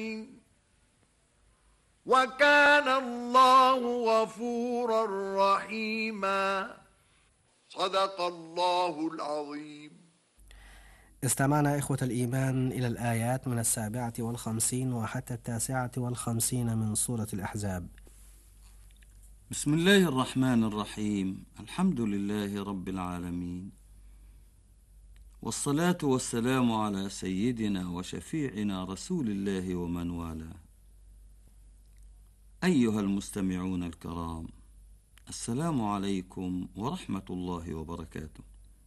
وكان الله غفورا رحيما. صدق الله العظيم. استمعنا إخوة الإيمان إلى الآيات من 57 وحتى 59 من سورة الأحزاب. بسم الله الرحمن الرحيم. الحمد لله رب العالمين، والصلاة والسلام على سيدنا وشفيعنا رسول الله ومن والاه. أيها المستمعون الكرام، السلام عليكم ورحمة الله وبركاته.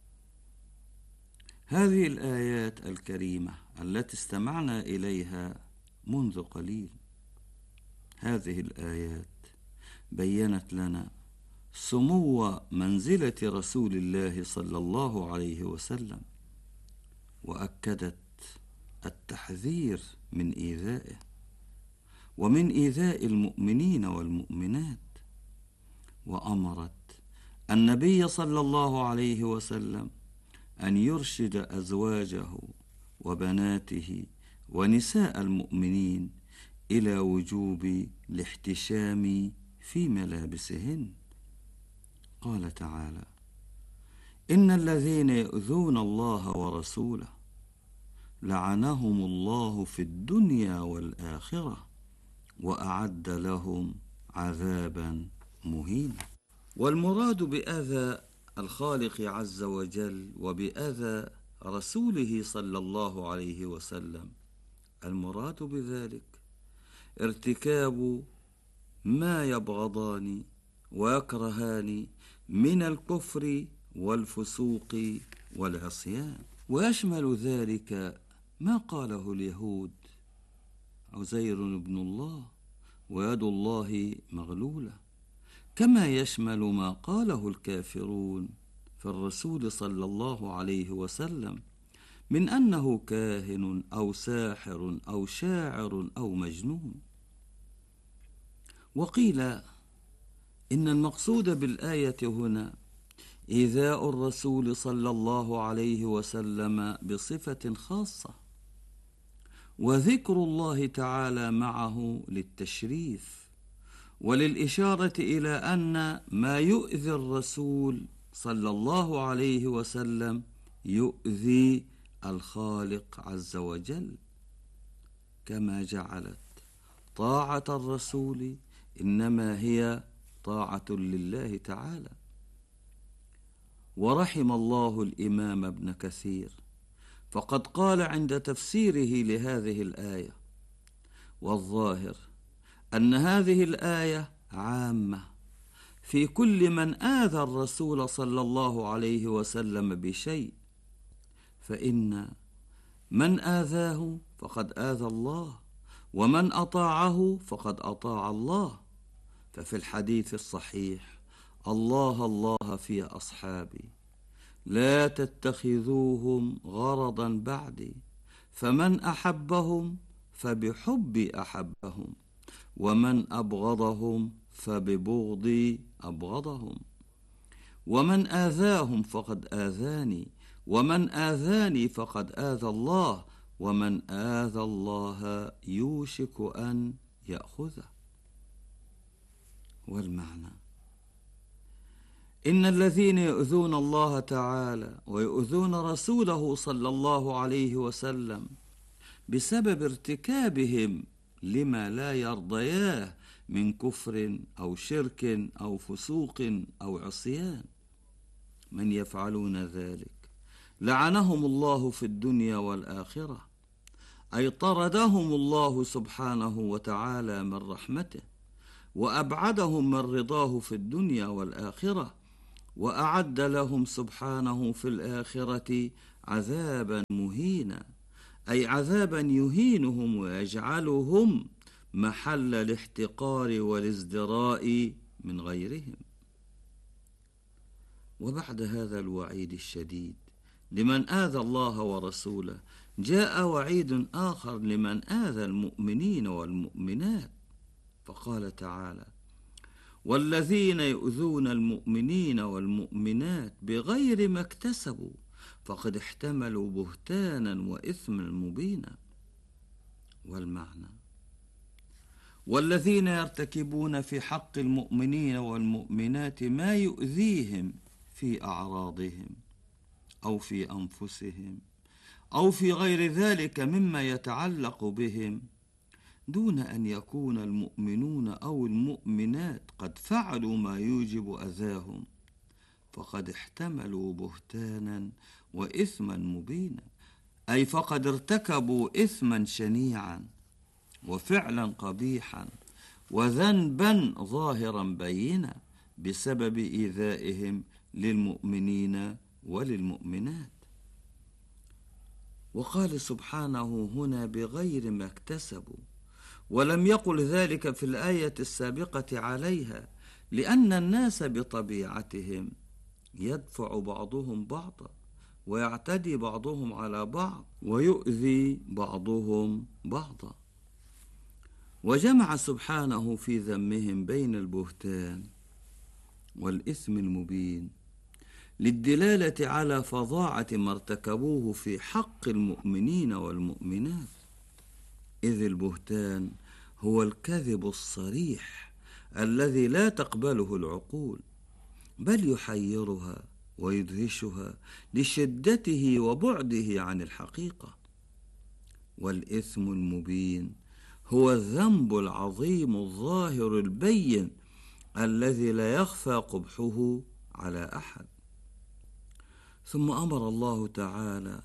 هذه الآيات الكريمة التي استمعنا إليها منذ قليل، هذه الآيات بيّنت لنا سمو منزلة رسول الله صلى الله عليه وسلم، وأكدت التحذير من إيذائه ومن إيذاء المؤمنين والمؤمنات، وأمرت النبي صلى الله عليه وسلم أن يرشد أزواجه وبناته ونساء المؤمنين إلى وجوب الاحتشام في ملابسهن. قال تعالى: إن الذين يؤذون الله ورسوله لعنهم الله في الدنيا والآخرة وأعد لهم عذابا مهينا. والمراد بأذى الخالق عز وجل وبأذى رسوله صلى الله عليه وسلم، المراد بذلك ارتكاب ما يبغضان ويكرهان من الكفر والفسوق والعصيان، ويشمل ذلك ما قاله اليهود: عزير ابن الله ويد الله مغلولة، كما يشمل ما قاله الكافرون في الرسول صلى الله عليه وسلم من أنه كاهن أو ساحر أو شاعر أو مجنون. وقيل إن المقصود بالآية هنا إيذاء الرسول صلى الله عليه وسلم بصفة خاصة، وذكر الله تعالى معه للتشريف وللإشارة إلى أن ما يؤذي الرسول صلى الله عليه وسلم يؤذي الخالق عز وجل، كما جعلت طاعة الرسول إنما هي طاعة لله تعالى. ورحم الله الإمام ابن كثير، فقد قال عند تفسيره لهذه الآية: والظاهر أن هذه الآية عامة في كل من آذى الرسول صلى الله عليه وسلم بشيء، فإن من آذاه فقد آذى الله، ومن أطاعه فقد أطاع الله. ففي الحديث الصحيح: الله الله في أصحابي لا تتخذوهم غرضا بعدي، فمن أحبهم فبحبي أحبهم، ومن أبغضهم فببغضي أبغضهم، ومن آذاهم فقد آذاني، ومن آذاني فقد آذى الله، ومن آذى الله يوشك أن يأخذه. والمعنى: إن الذين يؤذون الله تعالى ويؤذون رسوله صلى الله عليه وسلم بسبب ارتكابهم لما لا يرضياه من كفر أو شرك أو فسوق أو عصيان، من يفعلون ذلك لعنهم الله في الدنيا والآخرة، أي طردهم الله سبحانه وتعالى من رحمته، وأبعدهم من رضاه في الدنيا والآخرة، وأعد لهم سبحانه في الآخرة عذابا مهينا، أي عذابا يهينهم ويجعلهم محل الاحتقار والازدراء من غيرهم. وبعد هذا الوعيد الشديد لمن آذى الله ورسوله، جاء وعيد آخر لمن آذى المؤمنين والمؤمنات، فقال تعالى: والذين يؤذون المؤمنين والمؤمنات بغير ما اكتسبوا فقد احتملوا بهتانا وإثما مبينا. والمعنى: والذين يرتكبون في حق المؤمنين والمؤمنات ما يؤذيهم في أعراضهم أو في أنفسهم أو في غير ذلك مما يتعلق بهم، دون أن يكون المؤمنون أو المؤمنات قد فعلوا ما يوجب أذاهم، فقد احتملوا بهتانا وإثما مبينا، أي فقد ارتكبوا إثما شنيعا وفعلا قبيحا وذنبا ظاهرا بينا بسبب إيذائهم للمؤمنين وللمؤمنات. وقال سبحانه هنا بغير ما اكتسبوا، ولم يقل ذلك في الآية السابقة عليها، لأن الناس بطبيعتهم يدفع بعضهم بعضا ويعتدي بعضهم على بعض ويؤذي بعضهم بعضا. وجمع سبحانه في ذمهم بين البهتان والإثم المبين للدلالة على فظاعة ما ارتكبوه في حق المؤمنين والمؤمنات، إذ البهتان هو الكذب الصريح الذي لا تقبله العقول، بل يحيرها ويدهشها لشدته وبعده عن الحقيقة. والإثم المبين هو الذنب العظيم الظاهر البين الذي لا يخفى قبحه على أحد. ثم أمر الله تعالى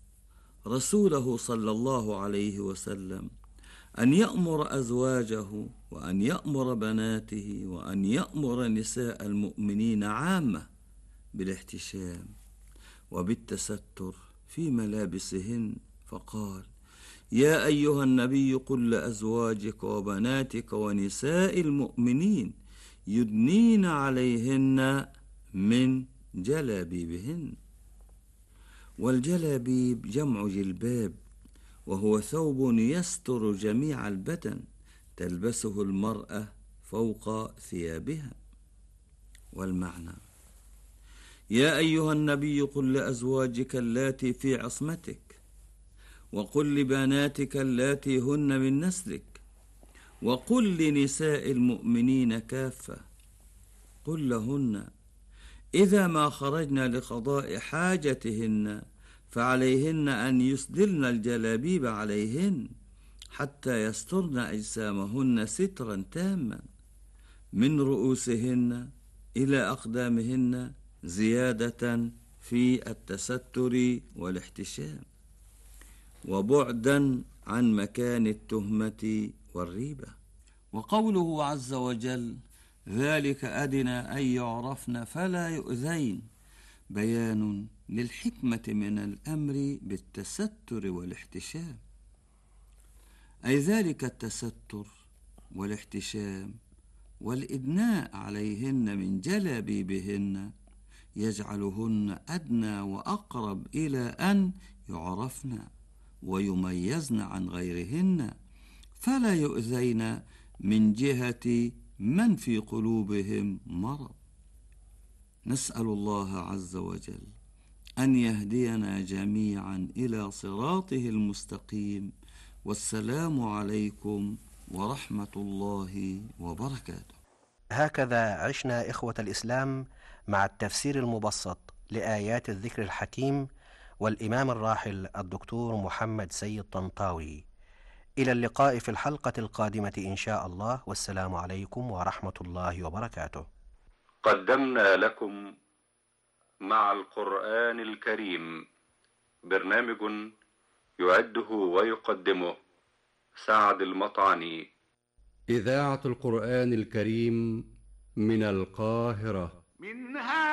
رسوله صلى الله عليه وسلم أن يأمر أزواجه وأن يأمر بناته وأن يأمر نساء المؤمنين عامة بالاحتشام وبالتستر في ملابسهن، فقال: يا أيها النبي قل لأزواجك وبناتك ونساء المؤمنين يدنين عليهن من جلابيبهن. والجلابيب جمع جلباب، وهو ثوب يستر جميع البدن تلبسه المرأة فوق ثيابها. والمعنى: يا أيها النبي قل لأزواجك اللاتي في عصمتك، وقل لبناتك اللاتي هن من نسلك، وقل لنساء المؤمنين كافة، قل لهن إذا ما خرجن لقضاء حاجتهن فعليهن أن يسدلن الجلابيب عليهن حتى يسترن أجسامهن سترا تاما من رؤوسهن إلى أقدامهن، زيادة في التستر والاحتشام وبعدا عن مكان التهمة والريبة. وقوله عز وجل: ذلك أدنى أن يعرفن فلا يؤذين، بيان للحكمة من الأمر بالتستر والاحتشام، أي ذلك التستر والاحتشام والإدناء عليهن من جلابيبهن يجعلهن أدنى وأقرب إلى أن يعرفن ويميزن عن غيرهن، فلا يؤذين من جهة من في قلوبهم مرض. نسأل الله عز وجل أن يهدينا جميعا إلى صراطه المستقيم. والسلام عليكم ورحمة الله وبركاته. هكذا عشنا إخوة الإسلام مع التفسير المبسط لآيات الذكر الحكيم والإمام الراحل الدكتور محمد سيد طنطاوي. إلى اللقاء في الحلقة القادمة إن شاء الله، والسلام عليكم ورحمة الله وبركاته. قدمنا لكم مع القرآن الكريم برنامج يعده ويقدمه سعد المطعني. إذاعة القرآن الكريم من القاهرة. منها